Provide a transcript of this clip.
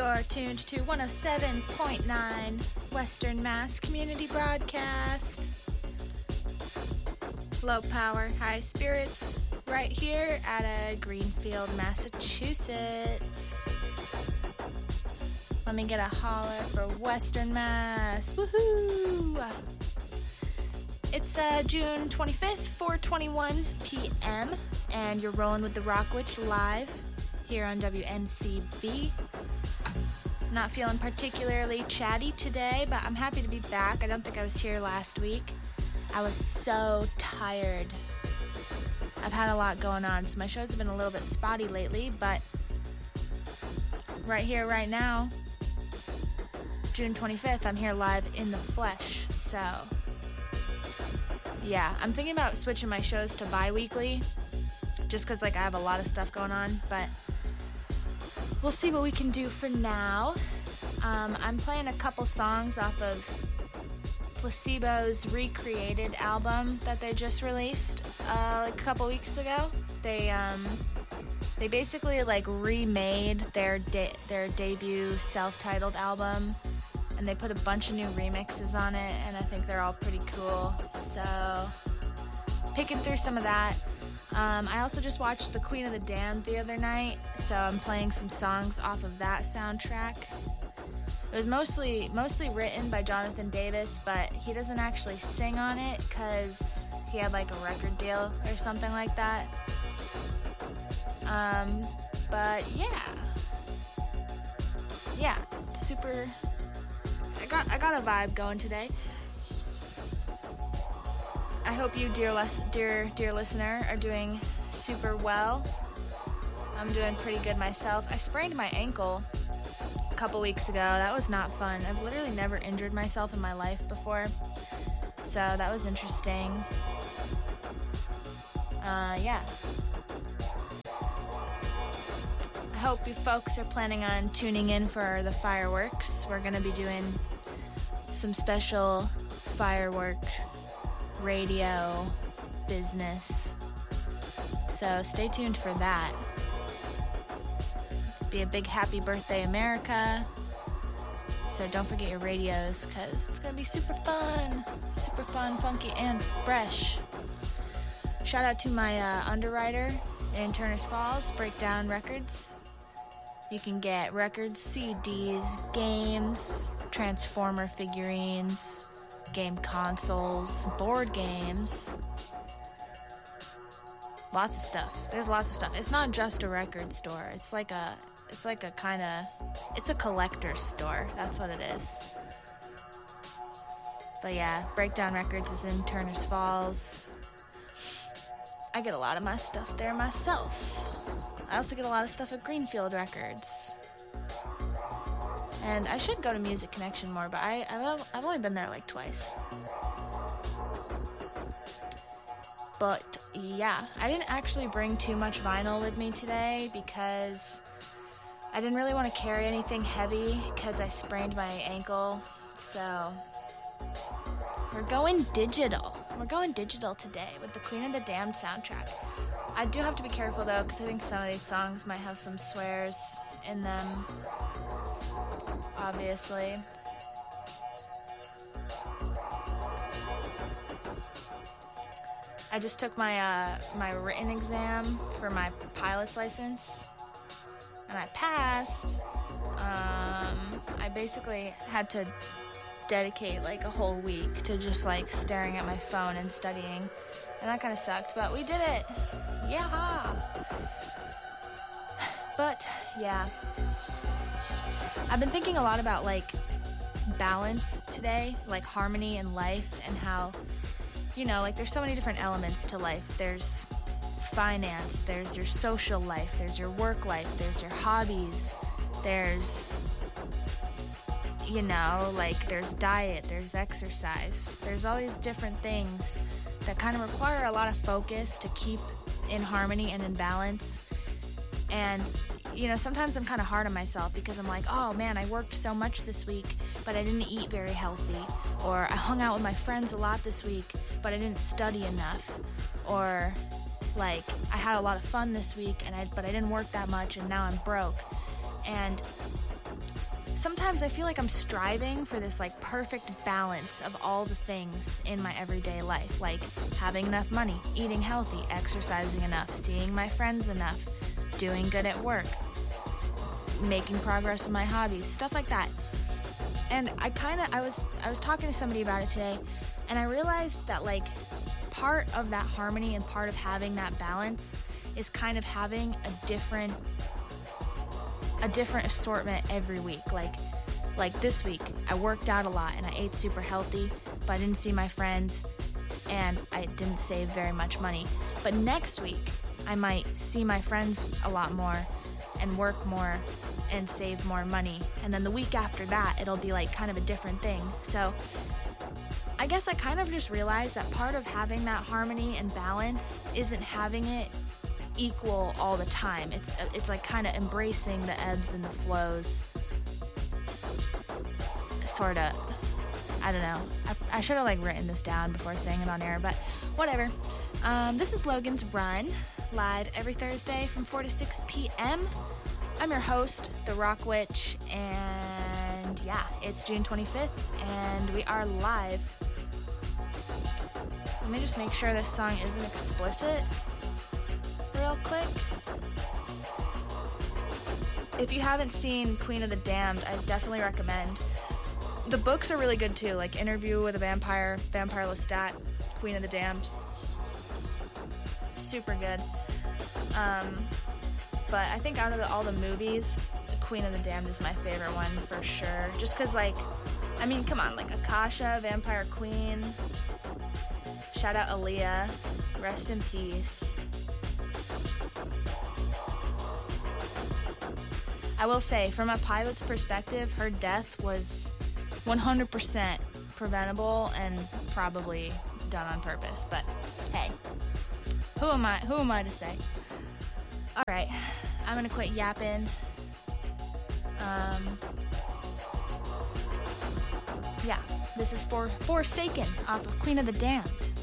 You're tuned to 107.9 Western Mass Community Broadcast. Low power, high spirits, right here at Greenfield, Massachusetts. Let me get a holler for Western Mass. Woohoo! It's June 25th, 4:21 p.m., and you're rolling with the Rock Witch live here on WNCB. Not feeling particularly chatty today, but I'm happy to be back. I don't think I was here last week. I was so tired. I've had a lot going on, so my shows have been a little bit spotty lately, but right here, right now, June 25th, I'm here live in the flesh, so yeah, I'm thinking about switching my shows to bi-weekly, just because I have a lot of stuff going on, but we'll see what we can do for now. I'm playing a couple songs off of Placebo's Recreated album that they just released a couple weeks ago. They basically remade their debut self-titled album, and they put a bunch of new remixes on it, and I think they're all pretty cool. So picking through some of that. I also just watched The Queen of the Damned the other night, so I'm playing some songs off of that soundtrack. It was mostly written by Jonathan Davis, but he doesn't actually sing on it because he had a record deal or something like that. But yeah, super. I got a vibe going today. I hope you, dear listener, are doing super well. I'm doing pretty good myself. I sprained my ankle a couple weeks ago. That was not fun. I've literally never injured myself in my life before, so that was interesting. Yeah. I hope you folks are planning on tuning in for the fireworks. We're going to be doing some special firework radio business, so stay tuned for that. Be a big happy birthday, America, so don't forget your radios because it's gonna be super fun, funky, and fresh. Shout out to my underwriter in Turners Falls, Breakdown Records. You can get records, CDs, games, Transformer figurines, game consoles, board games, lots of stuff. There's lots of stuff. It's not just a record store. It's a collector's store. That's what it is. But yeah, Breakdown Records is in Turners Falls. I get a lot of my stuff there myself. I also get a lot of stuff at Greenfield Records. And I should go to Music Connection more, but I've only been there twice. But yeah, I didn't actually bring too much vinyl with me today because I didn't really want to carry anything heavy because I sprained my ankle. So we're going digital. We're going digital today with the Queen of the Damned soundtrack. I do have to be careful though because I think some of these songs might have some swears in them. Obviously. I just took my written exam for my pilot's license, and I passed. I basically had to dedicate a whole week to just staring at my phone and studying, and that kind of sucked, but we did it. Yeah. But yeah. I've been thinking a lot about balance today, harmony in life, and how, there's so many different elements to life. There's finance, there's your social life, there's your work life, there's your hobbies, there's, there's diet, there's exercise, there's all these different things that kind of require a lot of focus to keep in harmony and in balance. And sometimes I'm kind of hard on myself because I'm oh man, I worked so much this week, but I didn't eat very healthy. Or I hung out with my friends a lot this week, but I didn't study enough. Or I had a lot of fun this week, but I didn't work that much, and now I'm broke. And sometimes I feel like I'm striving for this like perfect balance of all the things in my everyday life, like having enough money, eating healthy, exercising enough, seeing my friends enough, doing good at work, making progress with my hobbies, stuff like that. And I was talking to somebody about it today, and I realized that like part of that harmony and part of having that balance is kind of having a different assortment every week. Like this week, I worked out a lot and I ate super healthy, but I didn't see my friends and I didn't save very much money. But next week, I might see my friends a lot more and work more and save more money. And then the week after that, it'll be like kind of a different thing. So I guess I kind of just realized that part of having that harmony and balance isn't having it equal all the time. It's like kind of embracing the ebbs and the flows. Sort of. I don't know. I should have like written this down before saying it on air, but whatever. This is Logan's Run, live every Thursday from 4 to 6 p.m. I'm your host, The Rock Witch, and yeah, it's June 25th, and we are live. Let me just make sure this song isn't explicit real quick. If you haven't seen Queen of the Damned, I definitely recommend. The books are really good too, like Interview with a Vampire, Vampire Lestat, Queen of the Damned. Super good. But I think out of all the movies, Queen of the Damned is my favorite one for sure. Just because, like, I mean, come on, like Akasha, Vampire Queen. Shout out Aaliyah. Rest in peace. I will say, from a pilot's perspective, her death was 100% preventable and probably done on purpose. But hey, who am I to say? All right, I'm gonna quit yapping. Yeah, this is Forsaken off of Queen of the Damned.